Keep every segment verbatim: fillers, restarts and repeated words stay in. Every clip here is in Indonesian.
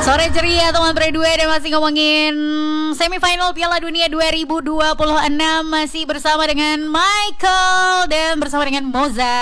Sore ceria teman berdua dan masih ngomongin semifinal Piala Dunia dua ribu dua puluh enam. Masih bersama dengan Michael dan bersama dengan Moza.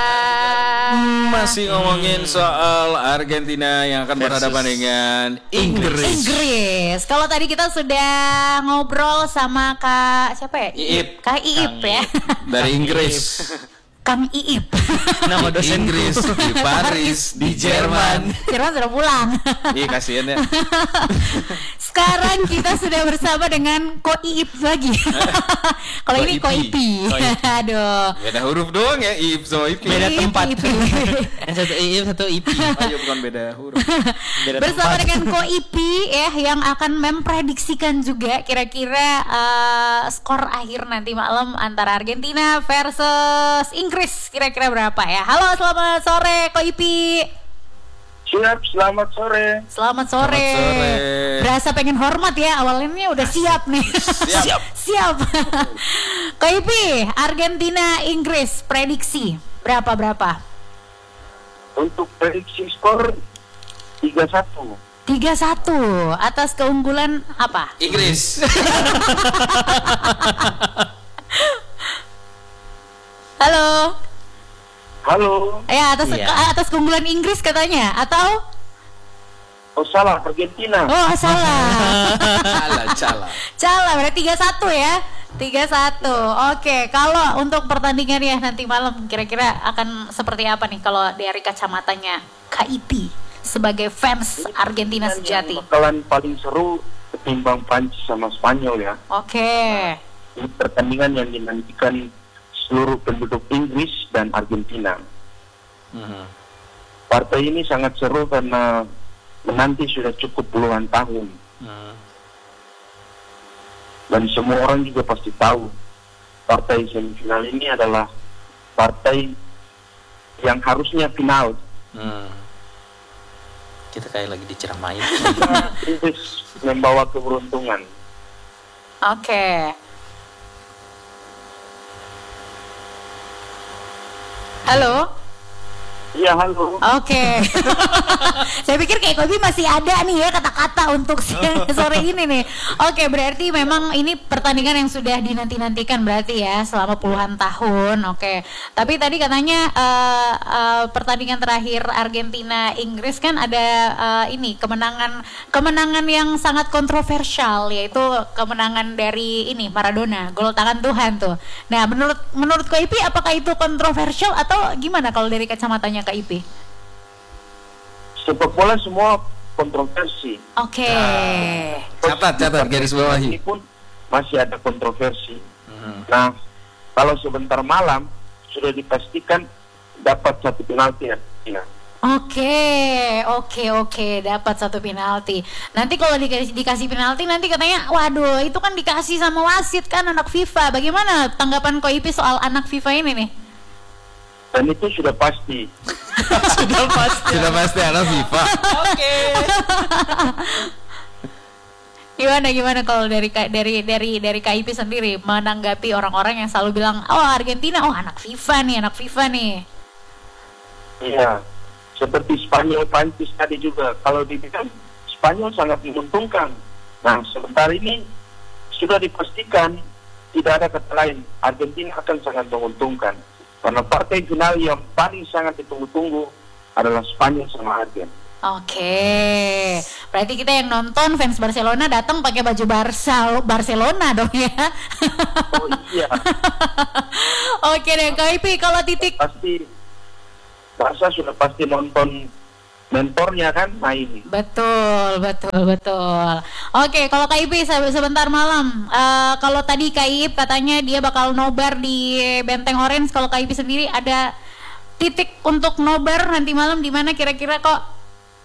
Masih ngomongin soal Argentina yang akan berhadapan dengan Inggris. Inggris. Kalau tadi kita sudah ngobrol sama Kak siapa ya? Iip. Kak Iip ya. Dari Inggris. Kang Iip. Nama dosen Inggris di Paris, di Jerman. Jerman sudah pulang. Iya kasihan ya. Sekarang kita sudah bersama dengan Ko Iip lagi. Kalau ini Ko Ipi. Aduh. Beda huruf doang ya, Iip sama Ipi. Beda tempat. Yang satu Iip, satu Ipi. Ayo bukan beda huruf. Beda bersama tempat. dengan Ko Ipi ya yang akan memprediksikan juga kira-kira uh, skor akhir nanti malam antara Argentina versus Inggris. Inggris kira-kira berapa ya? Halo, selamat sore Ko Ipi. Siap, selamat sore. Selamat sore. Selamat sore. Berasa pengen hormat ya, awalnya udah siap nih. Siap. Siap. Ko Ipi, Argentina Inggris prediksi berapa berapa? Untuk prediksi skor tiga satu. tiga satu atas keunggulan apa? Inggris. Halo. Halo. Ya, atas Iya. atas keunggulan Inggris katanya atau Oh salah, Argentina. oh salah. Cala, cala. Salah, berarti tiga satu ya. tiga satu. Oke, kalau untuk pertandingannya nanti malam kira-kira akan seperti apa nih kalau dari kacamatanya Kak Ipi sebagai fans Argentina sejati? Yang bakalan paling seru ketimbang Prancis sama Spanyol ya. Oke. Ini pertandingan yang dinantikan seluruh penduduk Inggris dan Argentina. Mhm. Partai ini sangat seru karena menanti sudah cukup puluhan tahun. Mhm. Dan semua orang juga pasti tahu partai semifinal ini adalah partai yang harusnya final. Hmm. Kita kayak lagi diceramain. Karena Inggris membawa keberuntungan. Oke. Halo. Iya, halo. Oke. Saya pikir kayak Kobi masih ada nih ya kata-kata untuk siang sore ini nih. Oke, berarti memang ini pertandingan yang sudah dinanti-nantikan berarti ya selama puluhan tahun. Oke. Tapi tadi katanya uh, uh, pertandingan terakhir Argentina Inggris kan ada uh, ini kemenangan kemenangan yang sangat kontroversial yaitu kemenangan dari ini Maradona, gol tangan Tuhan tuh. Nah, menurut menurut Ko Ipi apakah itu kontroversial atau gimana kalau dari kacamatanya Kak Ipi? Sepak bola semua kontroversi. Oke. Catat, catat, garis bawahi. Ini pun masih ada kontroversi. Mhm. Nah, kalau sebentar malam sudah dipastikan dapat satu penalti Argentina. Oke, oke, oke, dapat satu penalti. Nanti kalau dikasih, dikasih penalti nanti katanya, waduh, itu kan dikasih sama wasit kan anak FIFA. Bagaimana tanggapan Ko Ipi soal anak FIFA ini nih? Dan itu sudah pasti. Sudah pasti. Sudah pasti anak FIFA. Oke. Gimana gimana kalau dari Ka- dari dari dari K I P sendiri menanggapi orang-orang yang selalu bilang, oh Argentina, oh anak FIFA nih, anak FIFA nih. Iya. Seperti Spanyol, Prancis tadi juga. Kalau dibilang Spanyol sangat menguntungkan. Nah, sebentar ini sudah dipastikan tidak ada kata lain. Argentina akan sangat menguntungkan. Karena partai final yang paling sangat ditunggu-tunggu adalah Spanyol sama Argentina. Oke, berarti kita yang nonton fans Barcelona datang pakai baju Barca Barcelona dong ya. Oh iya. Oke deh, K I P kalau titik Pasti Barca sudah pasti nonton mentornya kan main. betul, betul, betul. Oke, kalau K I P se- sebentar malam, eh, kalau tadi K I P katanya dia bakal nobar di Benteng Orange, kalau K I P sendiri ada titik untuk nobar nanti malam di mana kira-kira kok?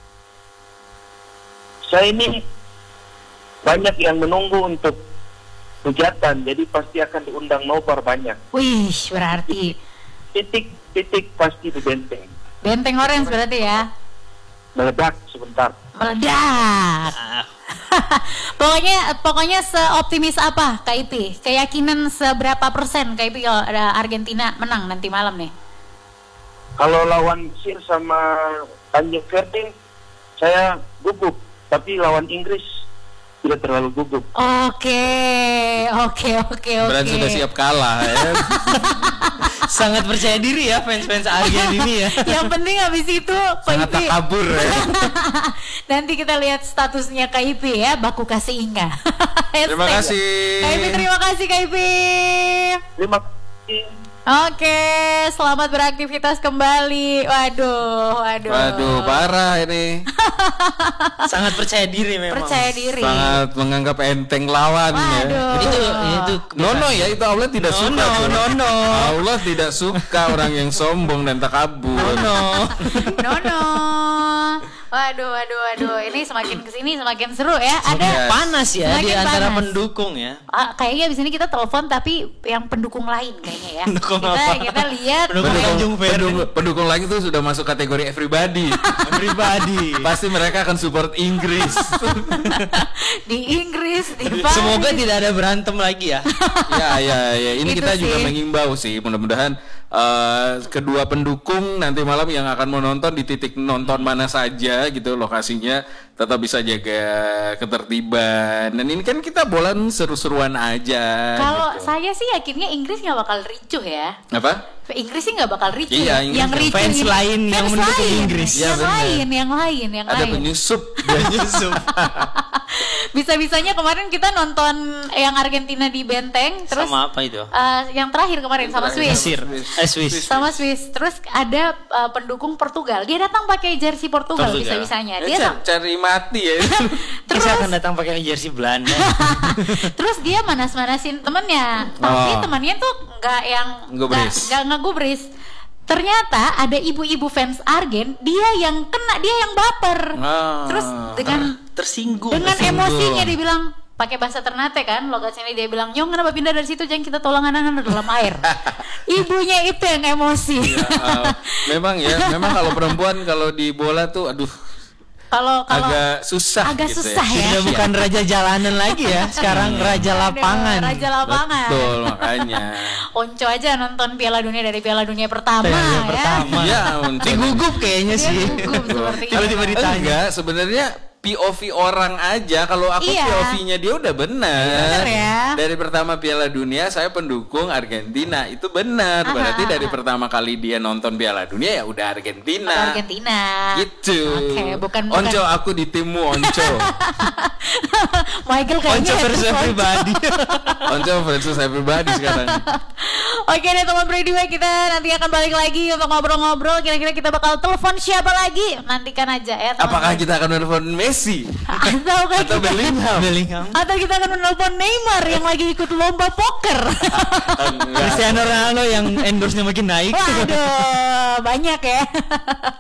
Saya ini banyak yang menunggu untuk kegiatan, jadi pasti akan diundang nobar banyak. Wih, berarti Titik-titik pasti di benteng. Benteng Orange berarti ya. Meledak sebentar. Meledak. pokoknya pokoknya seoptimis apa K I P? Keyakinan seberapa persen K I P kalau ada Argentina menang nanti malam nih? Kalau lawan Mesir sama Tanjung Verde, saya gugup. tapi lawan Inggris tidak terlalu gugup. Oke, oke, oke, oke. Berarti sudah siap kalah ya. Sangat percaya diri ya fans-fans Argen ini ya. Yang penting habis itu Pak Sangat Ipi. takabur ya. Nanti kita lihat statusnya Kak Ipi ya, baku kasih Inga. Terima Hashtag. kasih. Kak Ipi, terima kasih Kak Ipi. Terima kasih. Oke, selamat beraktivitas kembali. Waduh, waduh. Waduh, parah ini. Sangat percaya diri memang. Percaya diri. Sangat menganggap enteng lawan ya. Waduh. Itu itu Nono ya, itu Allah tidak No, suka. no, tuh. no, no. Allah tidak suka orang yang sombong dan takabur. No. No, no. Waduh, waduh, waduh. Ini semakin kesini semakin seru ya. Ada Yes. Panas ya di Semakin antara panas. pendukung ya. Ah, kayaknya abis ini kita telepon tapi yang pendukung lain kayaknya ya. Pendukung kita apa? kita lihat Pendukung mereka- Tanjung Ferry. pendukung, pendukung lagi tuh sudah masuk kategori everybody. Pribadi. Pasti mereka akan support Inggris. di Inggris, di Paris. Semoga tidak ada berantem lagi ya. Ya, ya, ya. Ini Itu kita juga sih. mengimbau sih. Mudah-mudahan eh, kedua pendukung nanti malam yang akan menonton di titik nonton mana saja gitu lokasinya tetap bisa jaga ketertiban. Dan ini kan kita bolan seru-seruan aja. Kalau gitu. saya sih yakinnya Inggris nggak bakal ricuh ya. Apa? Inggris sih nggak bakal ricuh. Iya, ya. Inggris yang nggak- ricuh fans ini- lain yang fans mendukung lain, Inggris. Ya, Yang benar. lain, yang lain, yang Ada lain. penyusup. Yusuf. Bisa-bisanya kemarin kita nonton yang Argentina di Benteng, terus Sama apa itu? eh, yang terakhir kemarin sama Swiss. Mesir. Eh Swiss. Sama Swiss. Terus ada uh, pendukung Portugal. Dia datang pakai jersey Portugal, Portugal. bisa-bisanya. Eh, Dia cari, cari mati ya. terus Bisa akan datang pakai jersey Belanda. terus dia manas-manasin temennya. Tapi Oh. temannya tuh nggak yang Gubris. nggak nggak ngegubris. Ternyata ada ibu-ibu fans Argen, dia yang kena, dia yang baper. Ah. Terus dengan Tersinggung. dengan tersinggung. emosinya dia bilang pakai bahasa Ternate kan, logat sini dia bilang, "Nyong kenapa pindah dari situ, jangan kita tolong anak-anak dalam air." Ibunya itu yang emosi. Ah, memang ya, memang kalau perempuan kalau di bola tuh aduh Kalau kalau agak susah agak gitu susah ya. Sudah bukan raja jalanan lagi ya, sekarang raja Aduh, lapangan. Raja lapangan. Betul, makanya. Onco aja nonton Piala Dunia dari Piala Dunia pertama Piala Dunia ya. pertama. Ya, untuk Digugup kayaknya Dia sih. gugup seperti Kalau itu. tiba ditanya. enggak, sebenarnya P O V orang aja. Kalau aku Iya. P O V-nya dia udah benar. Benar ya. Dari pertama Piala Dunia saya pendukung Argentina. Itu benar. Aha, Berarti dari aha. pertama kali dia nonton Piala Dunia ya udah Argentina. Atau Argentina. Gitu. Oke, bukan bukan Onco, aku di timmu Onco. Michael kayaknya Onco versus Onco. everybody. Onco versus everybody sekarang. Oke deh teman Berdua, kita nanti akan balik lagi untuk ngobrol-ngobrol. Kira-kira kita bakal telepon siapa lagi? Nantikan aja ya teman. Apakah kita akan menelpon Messi atau kan atau kita, Bellingham? Bellingham. atau kita akan menelpon Neymar yang lagi ikut lomba poker. Enggak. Cristiano Ronaldo yang endorse-nya makin naik. Waduh, banyak ya.